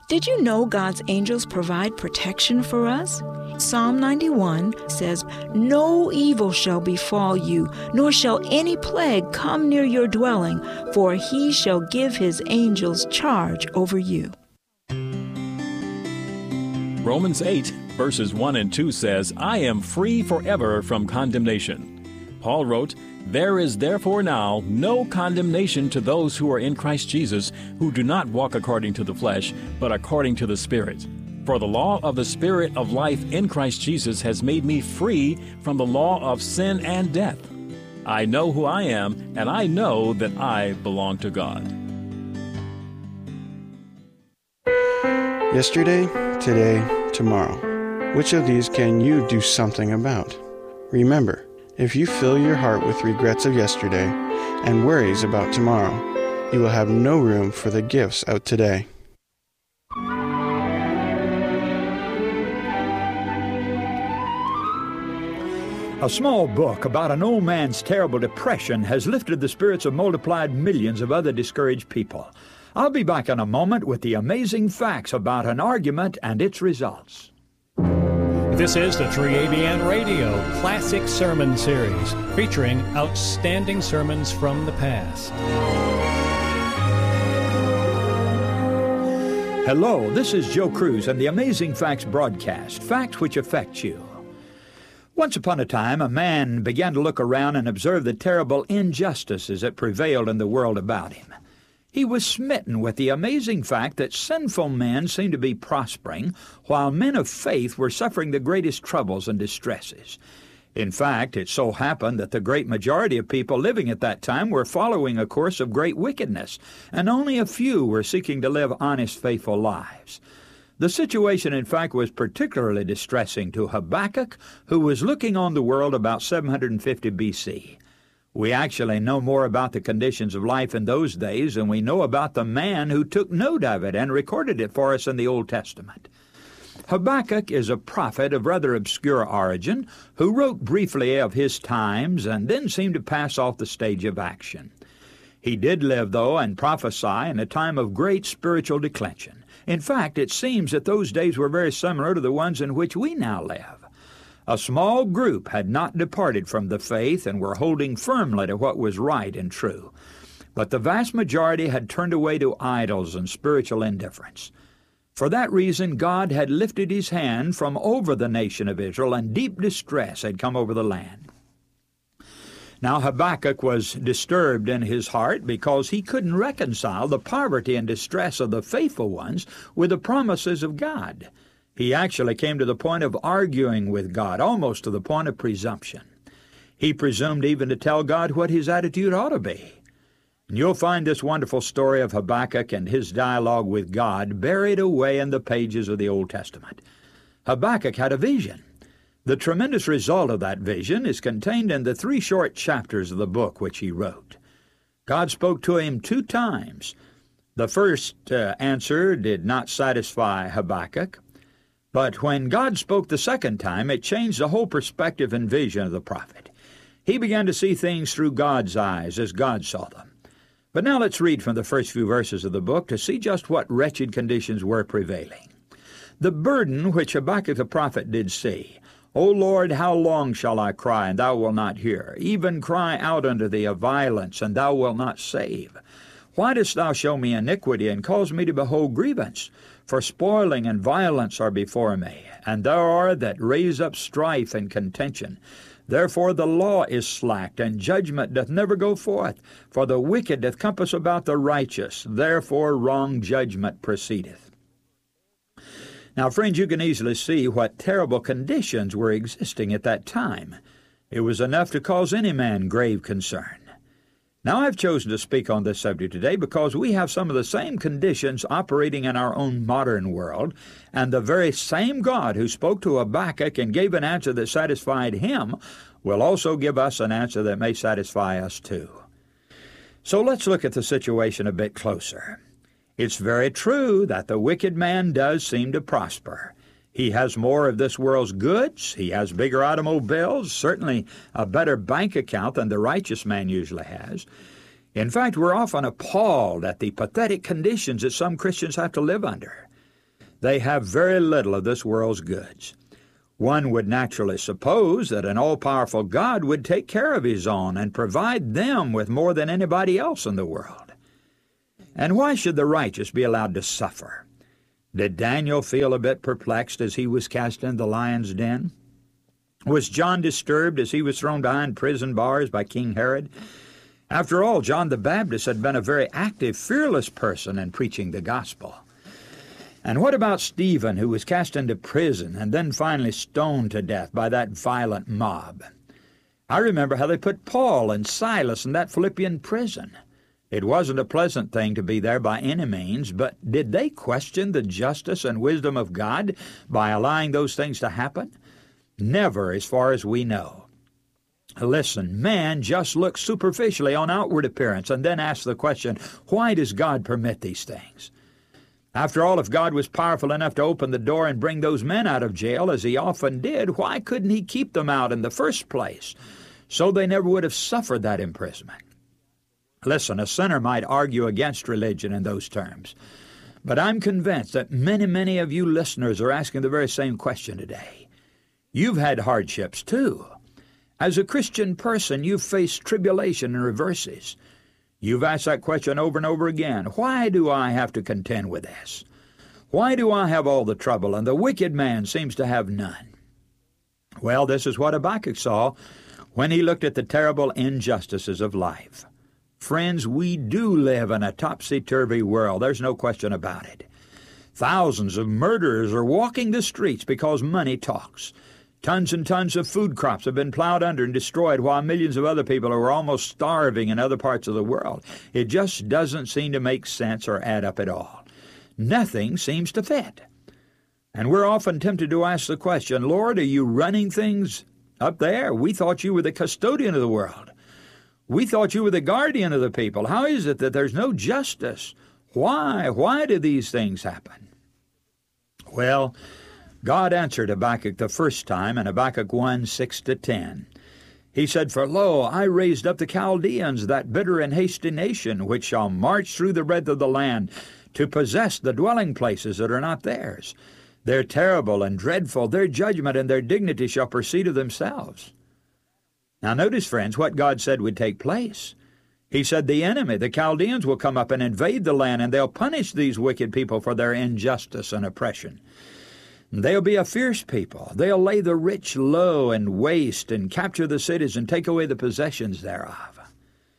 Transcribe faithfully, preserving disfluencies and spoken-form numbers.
Did you know God's angels provide protection for us? Psalm ninety-one says, "No evil shall befall you, nor shall any plague come near your dwelling, for he shall give his angels charge over you." Romans eight, verses one and two says, "I am free forever from condemnation." Paul wrote, "There is therefore now no condemnation to those who are in Christ Jesus, who do not walk according to the flesh, but according to the Spirit. For the law of the Spirit of life in Christ Jesus has made me free from the law of sin and death. I know who I am, and I know that I belong to God." Yesterday, today, tomorrow. Which of these can you do something about? Remember, if you fill your heart with regrets of yesterday and worries about tomorrow, you will have no room for the gifts out today. A small book about an old man's terrible depression has lifted the spirits of multiplied millions of other discouraged people. I'll be back in a moment with the amazing facts about an argument and its results. This is the Tree A B N Radio Classic Sermon Series, featuring outstanding sermons from the past. Hello, this is Joe Cruz and the Amazing Facts broadcast, facts which affect you. Once upon a time, a man began to look around and observe the terrible injustices that prevailed in the world about him. He was smitten with the amazing fact that sinful men seemed to be prospering, while men of faith were suffering the greatest troubles and distresses. In fact, it so happened that the great majority of people living at that time were following a course of great wickedness, and only a few were seeking to live honest, faithful lives. The situation, in fact, was particularly distressing to Habakkuk, who was looking on the world about seven hundred fifty B C. We actually know more about the conditions of life in those days than we know about the man who took note of it and recorded it for us in the Old Testament. Habakkuk is a prophet of rather obscure origin who wrote briefly of his times and then seemed to pass off the stage of action. He did live, though, and prophesy in a time of great spiritual declension. In fact, it seems that those days were very similar to the ones in which we now live. A small group had not departed from the faith and were holding firmly to what was right and true. But the vast majority had turned away to idols and spiritual indifference. For that reason, God had lifted his hand from over the nation of Israel, and deep distress had come over the land. Now Habakkuk was disturbed in his heart because he couldn't reconcile the poverty and distress of the faithful ones with the promises of God. He actually came to the point of arguing with God, almost to the point of presumption. He presumed even to tell God what his attitude ought to be. And you'll find this wonderful story of Habakkuk and his dialogue with God buried away in the pages of the Old Testament. Habakkuk had a vision. The tremendous result of that vision is contained in the three short chapters of the book which he wrote. God spoke to him two times. The first uh, answer did not satisfy Habakkuk, but when God spoke the second time, it changed the whole perspective and vision of the prophet. He began to see things through God's eyes as God saw them. But now let's read from the first few verses of the book to see just what wretched conditions were prevailing. The burden which Habakkuk the prophet did see. O Lord, how long shall I cry, and thou wilt not hear? Even cry out unto thee of violence, and thou wilt not save. Why dost thou show me iniquity, and cause me to behold grievance? For spoiling and violence are before me, and there are that raise up strife and contention. Therefore the law is slacked, and judgment doth never go forth. For the wicked doth compass about the righteous, therefore wrong judgment proceedeth. Now, friends, you can easily see what terrible conditions were existing at that time. It was enough to cause any man grave concern. Now, I've chosen to speak on this subject today because we have some of the same conditions operating in our own modern world, and the very same God who spoke to Habakkuk and gave an answer that satisfied him will also give us an answer that may satisfy us too. So let's look at the situation a bit closer. It's very true that the wicked man does seem to prosper. He has more of this world's goods, he has bigger automobiles, certainly a better bank account than the righteous man usually has. In fact, we're often appalled at the pathetic conditions that some Christians have to live under. they have very little of this world's goods. One would naturally suppose that an all-powerful God would take care of His own and provide them with more than anybody else in the world. And why should the righteous be allowed to suffer? Did Daniel feel a bit perplexed as he was cast into the lion's den? Was John disturbed as he was thrown behind prison bars by King Herod? After all, John the Baptist had been a very active, fearless person in preaching the gospel. And what about Stephen, who was cast into prison and then finally stoned to death by that violent mob? I remember how they put Paul and Silas in that Philippian prison. It wasn't a pleasant thing to be there by any means, but did they question the justice and wisdom of God by allowing those things to happen? Never, as far as we know. Listen, man just looks superficially on outward appearance and then asks the question, why does God permit these things? After all, if God was powerful enough to open the door and bring those men out of jail, as He often did, why couldn't He keep them out in the first place, so they never would have suffered that imprisonment? Listen, a sinner might argue against religion in those terms, but I'm convinced that many, many of you listeners are asking the very same question today. You've had hardships too. As a Christian person, you've faced tribulation and reverses. You've asked that question over and over again. Why do I have to contend with this? Why do I have all the trouble and the wicked man seems to have none? Well, this is what Habakkuk saw when he looked at the terrible injustices of life. Friends, we do live in a topsy-turvy world. There's no question about it. Thousands of murderers are walking the streets because money talks. Tons and tons of food crops have been plowed under and destroyed while millions of other people are almost starving in other parts of the world. It just doesn't seem to make sense or add up at all. Nothing seems to fit. And we're often tempted to ask the question, Lord, are you running things up there? We thought you were the custodian of the world. We thought you were the guardian of the people. How is it that there's no justice? Why? Why do these things happen? Well, God answered Habakkuk the first time in Habakkuk one, six to ten. He said, For lo, I raised up the Chaldeans, that bitter and hasty nation, which shall march through the breadth of the land, to possess the dwelling places that are not theirs. They're terrible and dreadful. Their judgment and their dignity shall proceed of themselves. Now notice, friends, what God said would take place. He said the enemy, the Chaldeans, will come up and invade the land, and they'll punish these wicked people for their injustice and oppression. They'll be a fierce people. They'll lay the rich low and waste and capture the cities and take away the possessions thereof.